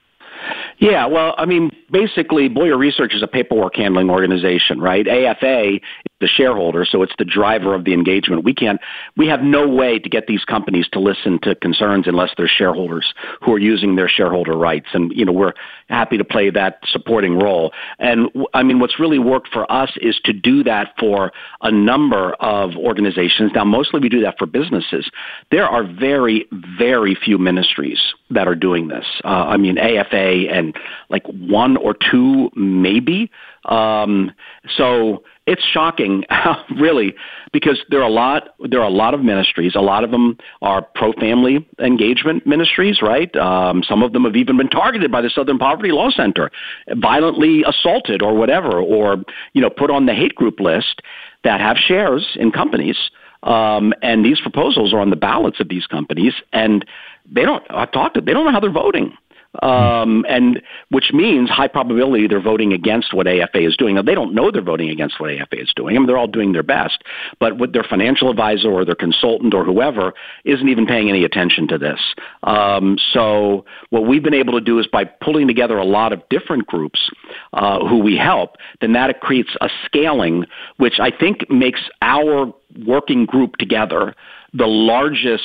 S24: Yeah, well, basically, Boyer Research is a paperwork handling organization, right? AFA is the shareholder, so it's the driver of the engagement. We have no way to get these companies to listen to concerns unless they're shareholders who are using their shareholder rights. And, we're happy to play that supporting role. And, what's really worked for us is to do that for a number of organizations. Now, mostly we do that for businesses. There are very, very few ministries that are doing this. AFA and like one or two maybe So it's shocking, really, because there are a lot of ministries. A lot of them are pro-family engagement ministries, right? Some of them have even been targeted by the Southern Poverty Law Center, violently assaulted or whatever, or put on the hate group list that have shares in companies. And these proposals are on the ballots of these companies, and they don't know how they're voting. And which means high probability they're voting against what AFA is doing. Now, they don't know they're voting against what AFA is doing. I mean, they're all doing their best, but with their financial advisor or their consultant or whoever isn't even paying any attention to this. So what we've been able to do is by pulling together a lot of different groups who we help, then that creates a scaling, which I think makes our working group together the largest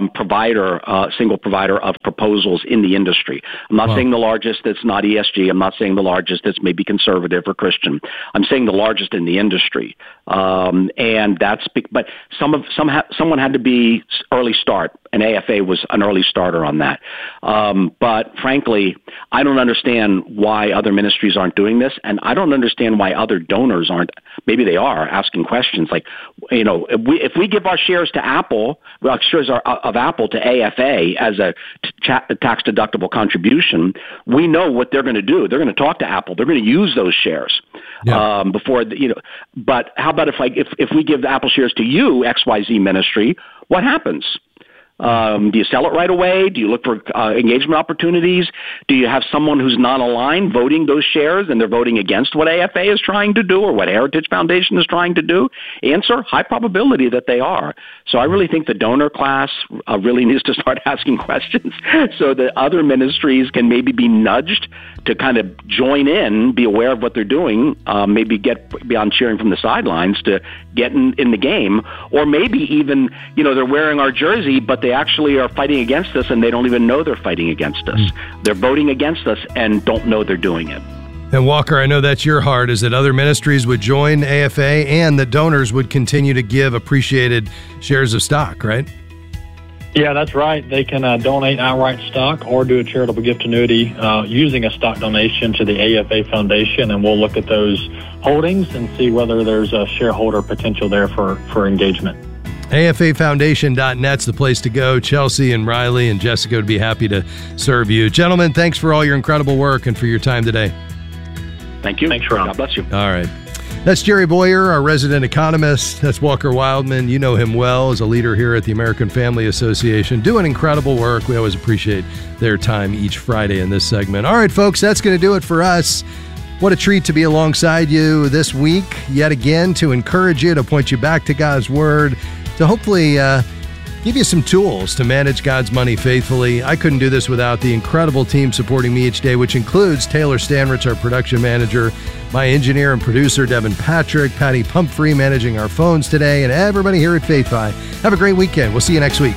S24: single provider of proposals in the industry. I'm not saying the largest that's not ESG. I'm not saying the largest that's maybe conservative or Christian. I'm saying the largest in the industry. And that's but someone had to be early start, and AFA was an early starter on that. But frankly, I don't understand why other ministries aren't doing this, and I don't understand why other donors aren't. Maybe they are asking questions like, if we give our shares to Apple, shares of Apple to AFA as a tax deductible contribution, we know what they're going to do. They're going to talk to Apple. They're going to use those shares before But how about if we give the Apple shares to you, XYZ ministry? What happens? Do you sell it right away? Do you look for engagement opportunities? Do you have someone who's not aligned voting those shares and they're voting against what AFA is trying to do or what Heritage Foundation is trying to do? Answer, high probability that they are. So I really think the donor class really needs to start asking questions so that other ministries can maybe be nudged to kind of join in, be aware of what they're doing, maybe get beyond cheering from the sidelines to get in the game, or maybe even, they're wearing our jersey, but they actually are fighting against us and they don't even know they're fighting against us. They're voting against us and don't know they're doing it.
S5: And Walker, I know that's your heart, is that other ministries would join AFA and that donors would continue to give appreciated shares of stock, right?
S8: Yeah, that's right. They can donate outright stock or do a charitable gift annuity using a stock donation to the AFA Foundation, and we'll look at those holdings and see whether there's a shareholder potential there for engagement.
S5: AFAfoundation.net's the place to go. Chelsea and Riley and Jessica would be happy to serve you. Gentlemen, thanks for all your incredible work and for your time today.
S24: Thank you.
S8: Thanks, Rob.
S24: God bless you.
S5: All right. That's Jerry Bowyer, our resident economist. That's Walker Wildman. You know him well as a leader here at the American Family Association, doing incredible work. We always appreciate their time each Friday in this segment. All right, folks, that's going to do it for us. What a treat to be alongside you this week, yet again, to encourage you, to point you back to God's Word, to hopefully give you some tools to manage God's money faithfully. I couldn't do this without the incredible team supporting me each day, which includes Taylor Stanrich, our production manager, my engineer and producer, Devin Patrick, Patty Pumphrey managing our phones today, and everybody here at FaithFi. Have a great weekend. We'll see you next week.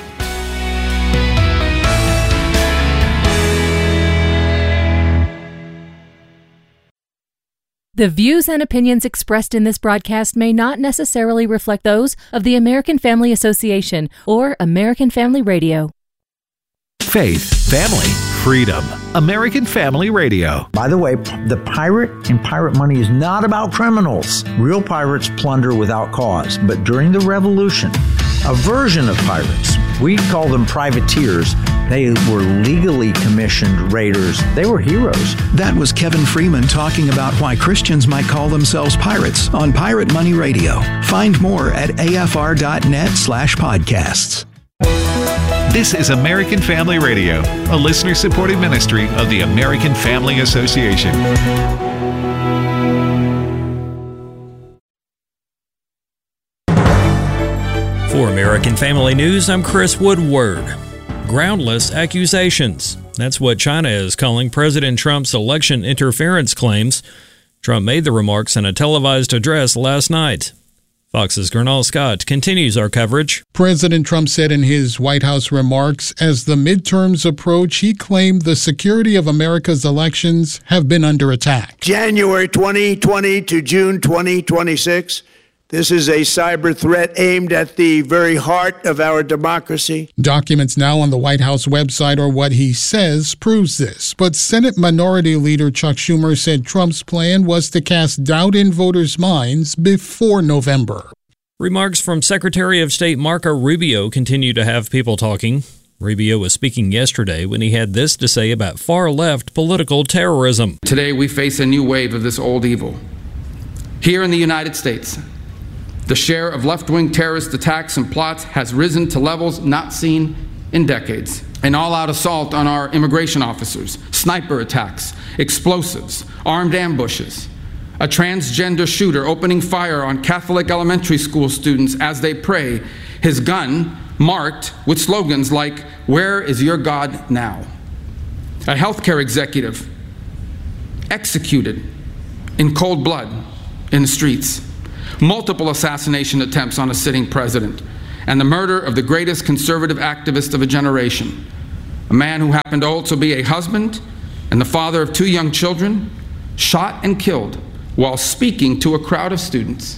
S10: The views and opinions expressed in this broadcast may not necessarily reflect those of the American Family Association or American Family Radio.
S1: Faith, family, freedom. American Family Radio.
S11: By the way, the pirate in Pirate Money is not about criminals. Real pirates plunder without cause. But during the Revolution, a version of pirates, we call them privateers, they were legally commissioned raiders. They were heroes.
S9: That was Kevin Freeman talking about why Christians might call themselves pirates on Pirate Money Radio. Find more at afr.net/podcasts.
S1: This is American Family Radio, a listener-supported ministry of the American Family Association.
S12: For American Family News, I'm Chris Woodward. Groundless accusations. That's what China is calling President Trump's election interference claims. Trump made the remarks in a televised address last night. Fox's Gernal Scott continues our coverage.
S13: President Trump said in his White House remarks, as the midterms approach, he claimed the security of America's elections have been under attack.
S25: January 2020 to June 2026,
S14: This is a cyber threat aimed at the very heart of our democracy.
S13: Documents now on the White House website or what he says proves this. But Senate Minority Leader Chuck Schumer said Trump's plan was to cast doubt in voters' minds before November.
S12: Remarks from Secretary of State Marco Rubio continue to have people talking. Rubio was speaking yesterday when he had this to say about far-left political terrorism.
S15: Today we face a new wave of this old evil. Here in the United States, the share of left-wing terrorist attacks and plots has risen to levels not seen in decades. An all-out assault on our immigration officers, sniper attacks, explosives, armed ambushes, a transgender shooter opening fire on Catholic elementary school students as they pray, his gun marked with slogans like, "Where is your God now?" A healthcare executive executed in cold blood in the streets. Multiple assassination attempts on a sitting president, and the murder of the greatest conservative activist of a generation, a man who happened to also be a husband and the father of 2 young children, shot and killed while speaking to a crowd of students.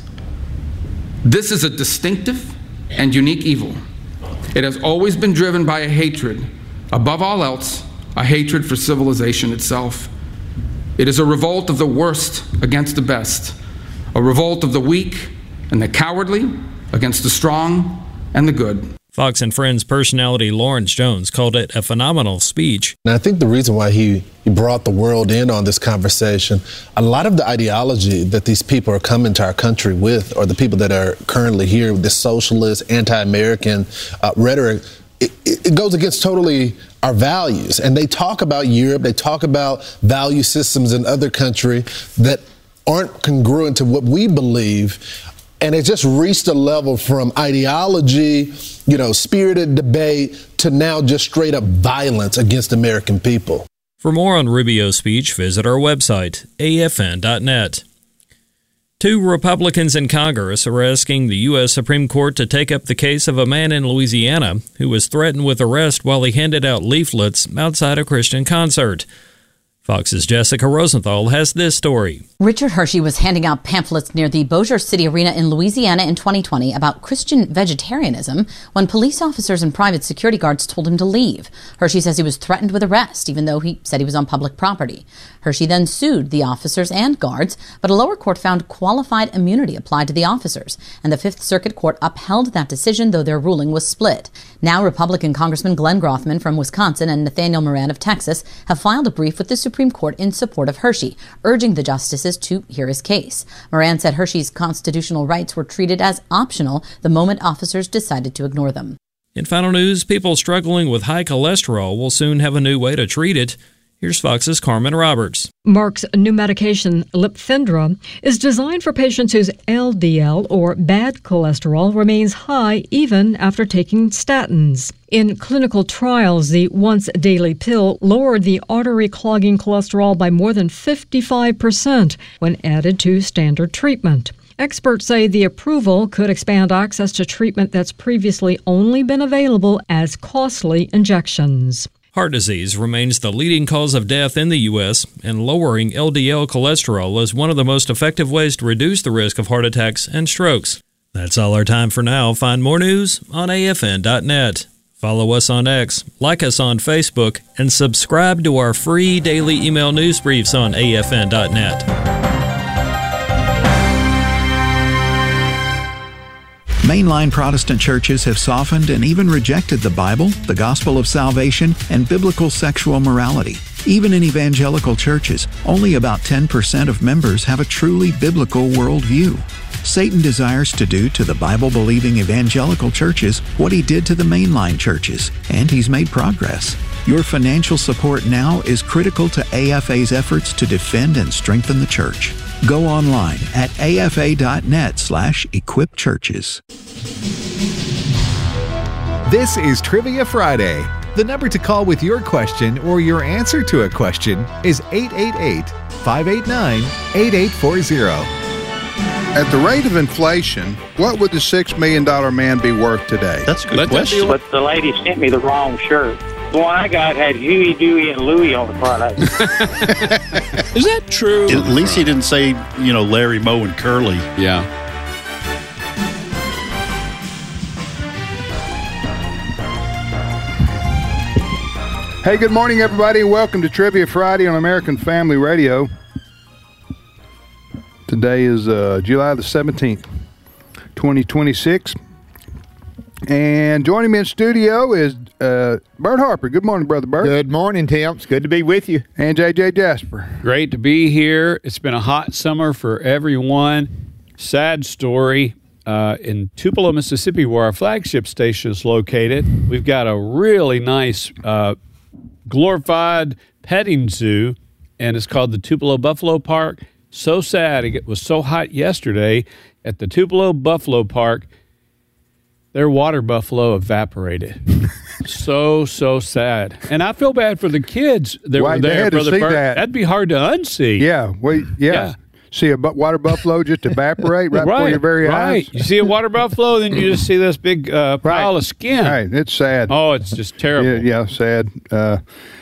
S15: This is a distinctive and unique evil. It has always been driven by a hatred, above all else, a hatred for civilization itself. It is a revolt of the worst against the best, a revolt of the weak and the cowardly against the strong and the good.
S12: Fox and Friends personality Lawrence Jones called it a phenomenal speech.
S16: And I think the reason why he brought the world in on this conversation, a lot of the ideology that these people are coming to our country with, or the people that are currently here with this socialist, anti-American rhetoric, it goes against totally our values. And they talk about Europe, they talk about value systems in other countries that aren't congruent to what we believe. And it just reached a level from ideology, spirited debate, to now just straight up violence against American people.
S12: For more on Rubio's speech, visit our website, afn.net. 2 Republicans in Congress are asking the U.S. Supreme Court to take up the case of a man in Louisiana who was threatened with arrest while he handed out leaflets outside a Christian concert. Fox's Jessica Rosenthal has this story.
S17: Richard Hershey was handing out pamphlets near the Bossier City Arena in Louisiana in 2020 about Christian vegetarianism when police officers and private security guards told him to leave. Hershey says he was threatened with arrest, even though he said he was on public property. Hershey then sued the officers and guards, but a lower court found qualified immunity applied to the officers, and the Fifth Circuit Court upheld that decision, though their ruling was split. Now Republican Congressman Glenn Grothman from Wisconsin and Nathaniel Moran of Texas have filed a brief with the Supreme Court in support of Hershey, urging the justices to hear his case. Moran said Hershey's constitutional rights were treated as optional the moment officers decided to ignore them.
S12: In final news, people struggling with high cholesterol will soon have a new way to treat it. Here's Fox's Carmen Roberts.
S25: Merck's new medication, Lipfendra, is designed for patients whose LDL, or bad cholesterol, remains high even after taking statins. In clinical trials, the once-daily pill lowered the artery-clogging cholesterol by more than 55% when added to standard treatment. Experts say the approval could expand access to treatment that's previously only been available as costly injections.
S12: Heart disease remains the leading cause of death in the U.S., and lowering LDL cholesterol is one of the most effective ways to reduce the risk of heart attacks and strokes. That's all our time for now. Find more news on afn.net. Follow us on X, like us on Facebook, and subscribe to our free daily email news briefs on afn.net.
S9: Mainline Protestant churches have softened and even rejected the Bible, the gospel of salvation, and biblical sexual morality. Even in evangelical churches, only about 10% of members have a truly biblical worldview. Satan desires to do to the Bible-believing evangelical churches what he did to the mainline churches, and he's made progress. Your financial support now is critical to AFA's efforts to defend and strengthen the church. Go online at afa.net/equipchurches.
S1: This is Trivia Friday. The number to call with your question or your answer to a question is 888-589-8840.
S26: At the rate of inflation, what would the $6 million man be worth today?
S27: That's a good question. But the lady sent me the wrong shirt. The one I got had Huey, Dewey, and Louie on the front of it. Is that true?
S28: At least he didn't say, Larry, Moe, and Curly.
S27: Yeah.
S26: Hey, good morning, everybody. Welcome to Trivia Friday on American Family Radio. Today is July the 17th, 2026. And joining me in studio is Bert Harper. Good morning, Brother Bert.
S2: Good morning, Tim. It's good to be with you.
S26: And J.J. Jasper.
S3: Great to be here. It's been a hot summer for everyone. Sad story. In Tupelo, Mississippi, where our flagship station is located, we've got a really nice glorified petting zoo, and it's called the Tupelo Buffalo Park. So sad. It was so hot yesterday at the Tupelo Buffalo Park. Their water buffalo evaporated. so sad. And I feel bad for the kids that were there. Brother Bert. That'd be hard to unsee.
S26: Yeah. See a water buffalo just evaporate right before your very eyes.
S3: You see a water buffalo, then you just see this big pile of skin.
S26: Right, it's sad.
S3: Oh, it's just terrible.
S26: Yeah, sad.